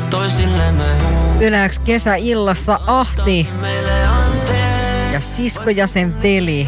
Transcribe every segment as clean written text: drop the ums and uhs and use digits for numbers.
Yle X kesäillassa Ahti ja Sisko ja sen veli.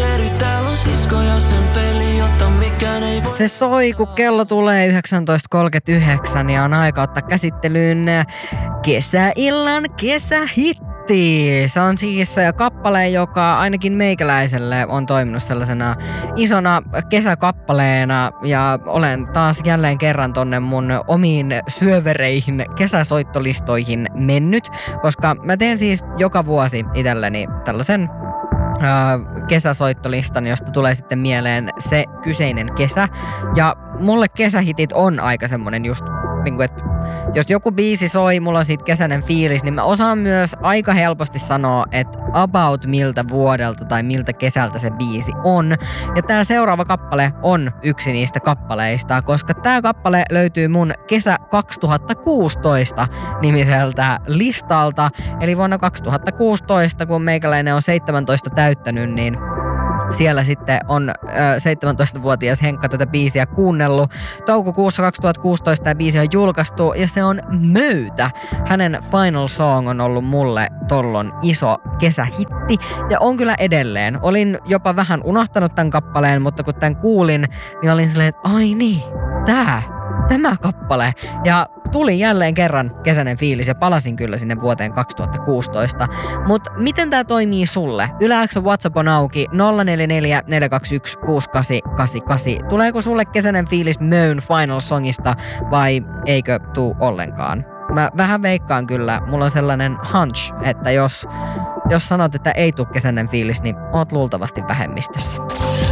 Se soi, kun kello tulee 19.39 ja on aika ottaa käsittelyyn kesäillan kesähitti. Se on siis kappale, joka ainakin meikäläiselle on toiminut sellaisena isona kesäkappaleena ja olen taas jälleen kerran tonne mun omiin syövereihin kesäsoittolistoihin mennyt, koska mä teen siis joka vuosi itselleni tällaisen kesäsoittolistan, josta tulee sitten mieleen se kyseinen kesä. Ja mulle kesähitit on aika semmonen just, niin kuin, että jos joku biisi soi, mulla on siitä kesäinen fiilis, niin mä osaan myös aika helposti sanoa, että about miltä vuodelta tai miltä kesältä se biisi on. Ja tää seuraava kappale on yksi niistä kappaleista, koska tää kappale löytyy mun kesä 2016 nimiseltä listalta. Eli vuonna 2016, kun meikäläinen on 17 täyttänyt, niin siellä sitten on 17-vuotias Henkka tätä biisiä kuunnellut. Toukokuussa 2016 tämä biisi on julkaistu ja se on Möytä. Hänen Final Song on ollut mulle tollon iso kesähitti ja on kyllä edelleen. Olin jopa vähän unohtanut tämän kappaleen, mutta kun tämän kuulin, niin olin silleen, että ai niin, tämä kappale. Ja tuli jälleen kerran kesäinen fiilis ja palasin kyllä sinne vuoteen 2016. Mutta miten tää toimii sulle? Yle X WhatsApp on auki 044 421 6888. Tuleeko sulle kesäinen fiilis Möyn Final Songista vai eikö tuu ollenkaan? Mä vähän veikkaan kyllä. Mulla on sellainen hunch, että jos sanot, että ei tuu kesäinen fiilis, niin oot luultavasti vähemmistössä.